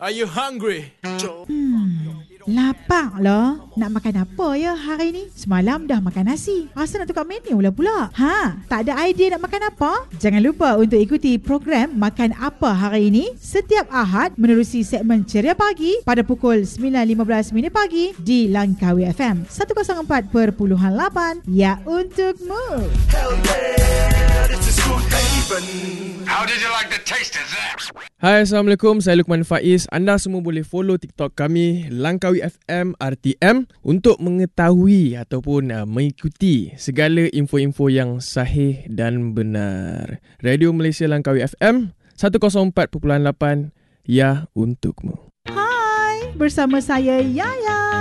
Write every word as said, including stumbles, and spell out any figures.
Are you hungry? Hmm, lapar lah. Nak makan apa ya hari ni? Semalam dah makan nasi. Asal nak tukar menu lah pula. Ha, tak ada idea nak makan apa? Jangan lupa untuk ikuti program Makan Apa Hari Ini setiap Ahad menerusi segmen Ceria Pagi pada pukul sembilan lima belas minit pagi di Langkawi F M seratus empat perpuluhan lapan. Ya, untukmu. Hell yeah, this is good haven. How did you like the taste of that? Hai, Assalamualaikum. Saya Luqman Faiz. Anda semua boleh follow TikTok kami Langkawi F M R T M untuk mengetahui ataupun uh, mengikuti segala info-info yang sahih dan benar. Radio Malaysia Langkawi F M seratus empat perpuluhan lapan. Ya, untukmu. Hai, bersama saya Yaya.